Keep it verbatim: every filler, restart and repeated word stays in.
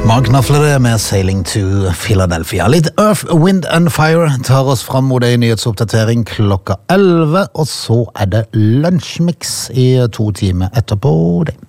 Mark Knopfler med Sailing to Philadelphia. Litt Earth, Wind and Fire tar oss fram mot en nyhetsoppdatering klokka elleve, og så er det lunsjmix i to timer etterpå det.